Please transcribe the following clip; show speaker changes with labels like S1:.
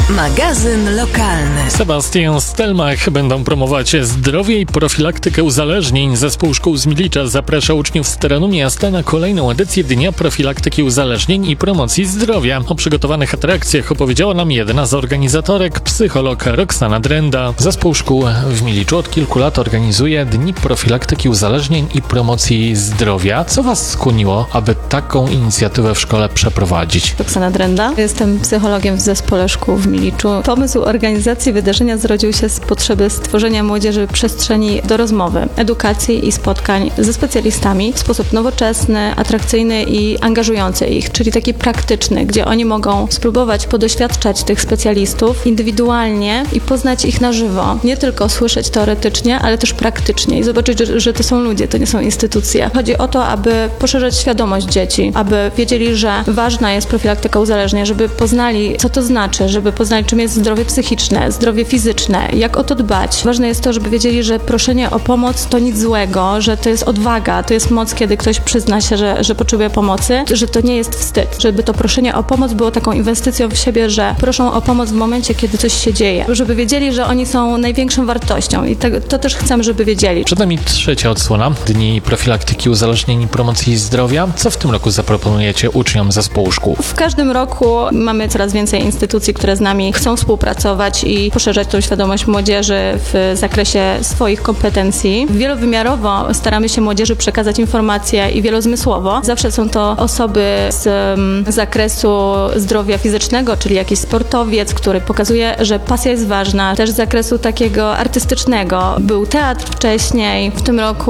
S1: Magazyn lokalny.
S2: Sebastian Stelmach będą promować zdrowie i profilaktykę uzależnień. Zespół szkół z Milicza zaprasza uczniów z terenu miasta na kolejną edycję Dnia Profilaktyki Uzależnień i Promocji Zdrowia. O przygotowanych atrakcjach opowiedziała nam jedna z organizatorek, psycholog Roxana Drenda. Zespół szkół w Miliczu od kilku lat organizuje Dni Profilaktyki Uzależnień i Promocji Zdrowia. Co Was skłoniło, aby taką inicjatywę w szkole przeprowadzić?
S3: Roxana Drenda. Jestem psychologiem w zespole szkół w Miliczu. Pomysł organizacji wydarzenia zrodził się z potrzeby stworzenia młodzieży przestrzeni do rozmowy, edukacji i spotkań ze specjalistami w sposób nowoczesny, atrakcyjny i angażujący ich, czyli taki praktyczny, gdzie oni mogą spróbować podoświadczać tych specjalistów indywidualnie i poznać ich na żywo. Nie tylko słyszeć teoretycznie, ale też praktycznie i zobaczyć, że to są ludzie, to nie są instytucje. Chodzi o to, aby poszerzać świadomość dzieci, aby wiedzieli, że ważna jest profilaktyka uzależnień, żeby poznali, co to znaczy, żeby poznali, czym jest zdrowie psychiczne, zdrowie fizyczne, jak o to dbać. Ważne jest to, żeby wiedzieli, że proszenie o pomoc to nic złego, że to jest odwaga, to jest moc, kiedy ktoś przyzna się, że potrzebuje pomocy, że to nie jest wstyd, żeby to proszenie o pomoc było taką inwestycją w siebie, że proszą o pomoc w momencie, kiedy coś się dzieje, żeby wiedzieli, że oni są największą wartością i to też chcemy, żeby wiedzieli.
S2: Przed nami trzecia odsłona Dni Profilaktyki Uzależnień i Promocji Zdrowia. Co w tym roku zaproponujecie uczniom zespołu szkół?
S3: W każdym roku mamy coraz więcej instytucji, które z nami chcą współpracować i poszerzać tą świadomość młodzieży w zakresie swoich kompetencji. Wielowymiarowo staramy się młodzieży przekazać informacje i wielozmysłowo. Zawsze są to osoby z zakresu zdrowia fizycznego, czyli jakiś sportowiec, który pokazuje, że pasja jest ważna. Też z zakresu takiego artystycznego. Był teatr wcześniej. W tym roku